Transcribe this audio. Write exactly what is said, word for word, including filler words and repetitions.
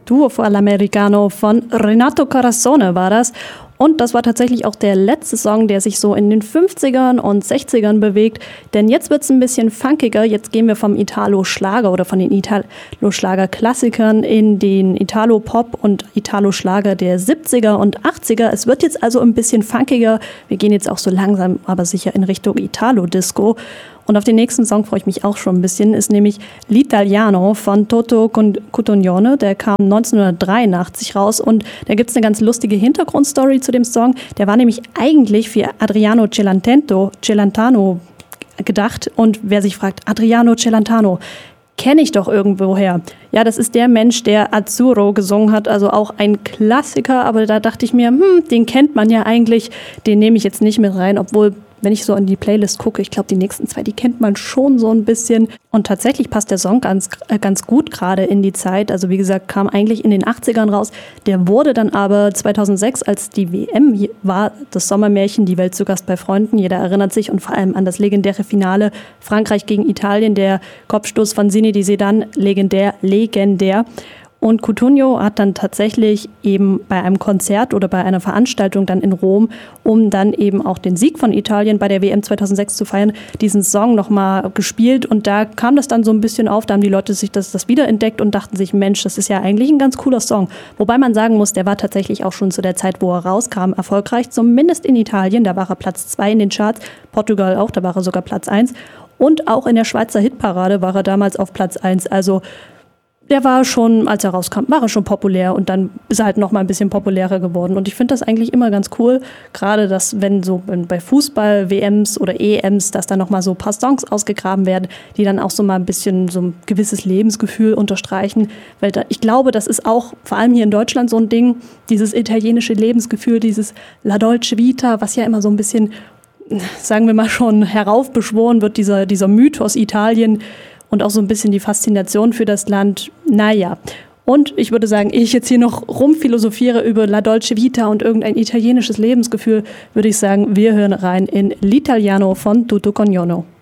Duo all'Americano von Renato Carosone war das. Und das war tatsächlich auch der letzte Song, der sich so in den fünfzigern und sechzigern bewegt. Denn jetzt wird es ein bisschen funkiger. Jetzt gehen wir vom Italo-Schlager oder von den Italo-Schlager-Klassikern in den Italo-Pop und Italo-Schlager der siebziger und achtziger. Es wird jetzt also ein bisschen funkiger. Wir gehen jetzt auch so langsam, aber sicher in Richtung Italo-Disco. Und auf den nächsten Song freue ich mich auch schon ein bisschen, ist nämlich L'Italiano von Toto Cutugno. Der kam neunzehnhundertdreiundachtzig raus und da gibt es eine ganz lustige Hintergrundstory zu dem Song. Der war nämlich eigentlich für Adriano Celentano, Celentano gedacht. Und wer sich fragt, Adriano Celentano, kenne ich doch irgendwoher. Ja, das ist der Mensch, der Azzurro gesungen hat, also auch ein Klassiker. Aber da dachte ich mir, hm, den kennt man ja eigentlich, den nehme ich jetzt nicht mit rein, obwohl, wenn ich so in die Playlist gucke, ich glaube, die nächsten zwei, die kennt man schon so ein bisschen. Und tatsächlich passt der Song ganz, äh, ganz gut gerade in die Zeit. Also wie gesagt, kam eigentlich in den achtzigern raus. Der wurde dann aber zweitausendsechs, als die W M war, das Sommermärchen, die Welt zu Gast bei Freunden. Jeder erinnert sich und vor allem an das legendäre Finale Frankreich gegen Italien. Der Kopfstoß von Zinedine Zidane, legendär, legendär. Und Cutugno hat dann tatsächlich eben bei einem Konzert oder bei einer Veranstaltung dann in Rom, um dann eben auch den Sieg von Italien bei der W M zweitausendsechs zu feiern, diesen Song nochmal gespielt. Und da kam das dann so ein bisschen auf, da haben die Leute sich das, das wiederentdeckt und dachten sich, Mensch, das ist ja eigentlich ein ganz cooler Song. Wobei man sagen muss, der war tatsächlich auch schon zu der Zeit, wo er rauskam, erfolgreich, zumindest in Italien. Da war er Platz zwei in den Charts, Portugal auch, da war er sogar Platz eins. Und auch in der Schweizer Hitparade war er damals auf Platz eins. Also der war schon, als er rauskam, war er schon populär und dann ist er halt noch mal ein bisschen populärer geworden. Und ich finde das eigentlich immer ganz cool, gerade dass, wenn so bei Fußball-W Ms oder E Ms, dass da noch mal so ein paar Songs ausgegraben werden, die dann auch so mal ein bisschen so ein gewisses Lebensgefühl unterstreichen. Weil da, ich glaube, das ist auch vor allem hier in Deutschland so ein Ding, dieses italienische Lebensgefühl, dieses La Dolce Vita, was ja immer so ein bisschen, sagen wir mal schon, heraufbeschworen wird, dieser, dieser Mythos Italien. Und auch so ein bisschen die Faszination für das Land, naja. Und ich würde sagen, ehe ich jetzt hier noch rumphilosophiere über La Dolce Vita und irgendein italienisches Lebensgefühl, würde ich sagen, wir hören rein in L'Italiano von Toto Cutugno.